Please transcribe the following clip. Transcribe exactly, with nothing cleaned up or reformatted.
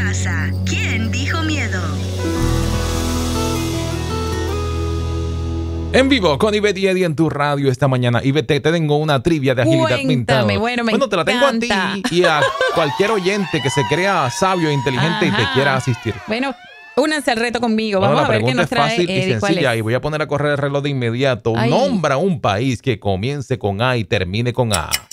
casa. ¿Quién dijo miedo? En vivo con Ivette y Eddie en tu radio esta mañana. Ivette, te tengo una trivia de agilidad Cuéntame, mental. bueno, me Bueno, te la tengo a encanta. ti y a cualquier oyente que se crea sabio e inteligente y te Ajá. quiera asistir. Bueno, únanse al reto conmigo. Bueno, Vamos la a ver qué pregunta nos es trae fácil y Eddie. ¿Cuál sencilla es? y voy a poner a correr el reloj de inmediato. Ay. Nombra un país que comience con A y termine con A.